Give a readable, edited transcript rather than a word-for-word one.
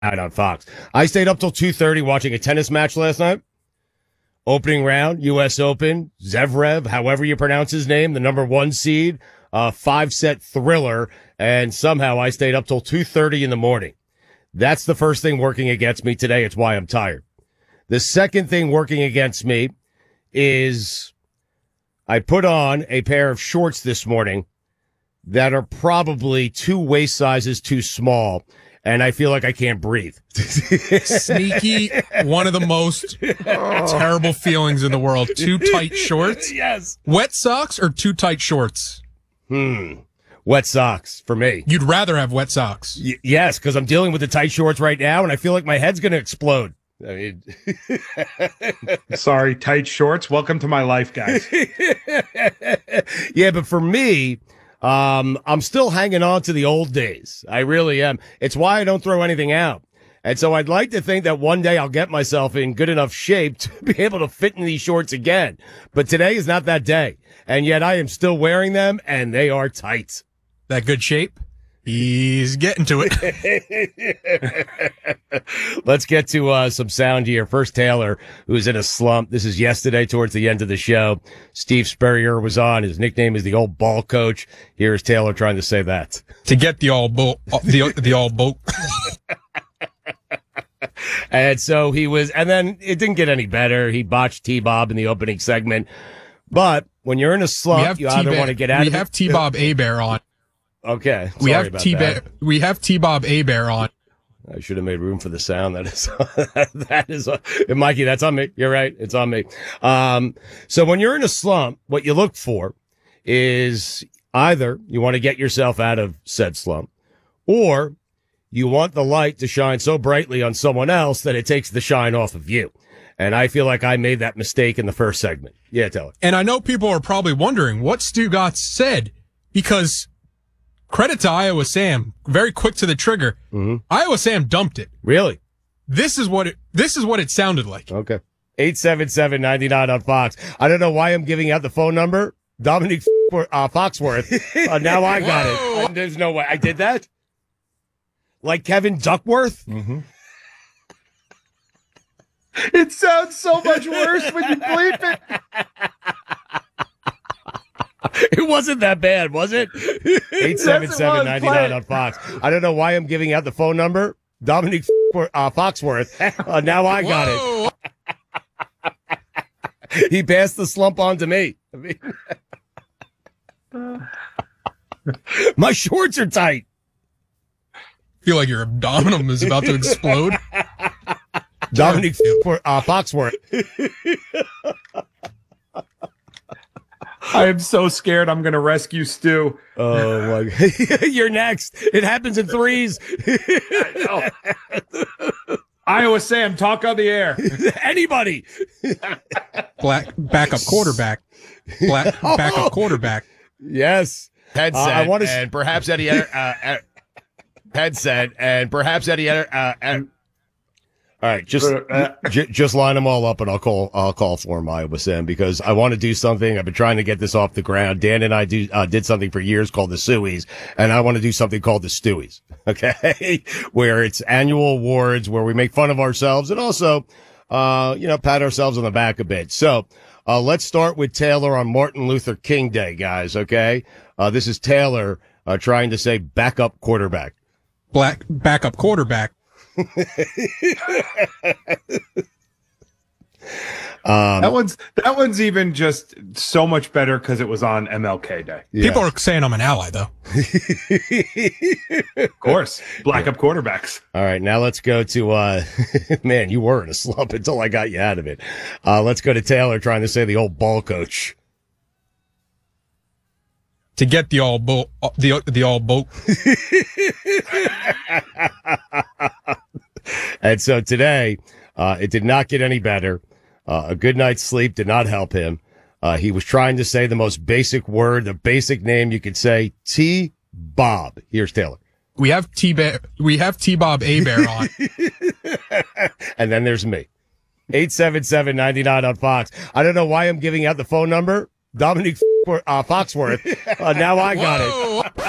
out on Fox. I stayed up till 2:30 watching a tennis match last night. Opening round, U.S. Open, Zverev, however you pronounce his name, the number 1 seed, 5-set thriller, and somehow I stayed up till 2:30 in the morning. That's the first thing working against me today. It's why I'm tired. The second thing working against me is I put on a pair of shorts this morning that are probably 2 waist sizes too small, and I feel like I can't breathe. Sneaky, one of the most terrible feelings in the world. Too tight shorts? Yes. Wet socks or too tight shorts? Wet socks for me. You'd rather have wet socks. Yes, because I'm dealing with the tight shorts right now, and I feel like my head's going to explode. I mean, sorry, tight shorts. Welcome to my life, guys. Yeah, but for me, I'm still hanging on to the old days. I really am. It's why I don't throw anything out. And so I'd like to think that one day I'll get myself in good enough shape to be able to fit in these shorts again. But today is not that day. And yet I am still wearing them, and they are tight. That good shape? He's getting to it. Let's get to some sound here. First, Taylor, who's in a slump. This is yesterday towards the end of the show. Steve Spurrier was on. His nickname is the old ball coach. Here's Taylor trying to say that. To get the all boat. The all boat. And so he was, and then it didn't get any better. He botched T-Bob in the opening segment. But when you're in a slump, you either want to get out of it. We have T-Bob A-Bear on. Okay. We have T-Bob A-Bear on. I should have made room for the sound. That is, Mikey, that's on me. You're right. It's on me. So when you're in a slump, what you look for is either you want to get yourself out of said slump, or you want the light to shine so brightly on someone else that it takes the shine off of you. And I feel like I made that mistake in the first segment. Yeah, tell it. And I know people are probably wondering what Stu Gotts said, because credit to Iowa Sam, very quick to the trigger. Mm-hmm. Iowa Sam dumped it. Really? This is what it sounded like. Okay. 877-99 on Fox. I don't know why I'm giving out the phone number. Dominic Foxworth. Now I got it. There's no way. I did that? Like Kevin Duckworth? Mm-hmm. It sounds so much worse when you bleep it. It wasn't that bad, was it? 877-99 on Fox. I don't know why I'm giving out the phone number. Dominic Foxworth. Now I got it. He passed the slump on to me. I mean, my shorts are tight. Feel like your abdomen is about to explode. Dominic Foxworth. I am so scared I'm going to rescue Stu. Oh, my God. You're next. It happens in threes. Iowa Sam, talk on the air. Anybody. Backup quarterback. Backup quarterback. Yes. Headset I want and perhaps Eddie headset and perhaps Eddie all right, just line them all up, and I'll call for him, Iowa Sam, because I want to do something. I've been trying to get this off the ground. Dan and I did something for years called the Sueys, and I want to do something called the Stewies. Okay, where it's annual awards where we make fun of ourselves and also, pat ourselves on the back a bit. So, let's start with Taylor on Martin Luther King Day, guys. Okay, this is Taylor trying to say backup quarterback. Backup quarterback. That one's even just so much better because it was on MLK Day. Yeah. People are saying I'm an ally, though. Of course, backup quarterbacks. All right, now let's go to man, you were in a slump until I got you out of it. Let's go to Taylor trying to say the old ball coach. To get the all boat, the all boat. And so today, it did not get any better. A good night's sleep did not help him. He was trying to say the most basic word, the basic name you could say, T-Bob. Here's Taylor. We have T-Bob A-Bear on. And then there's me. 877-99 on Fox. I don't know why I'm giving out the phone number. Dominic Foxworth. Now I got it.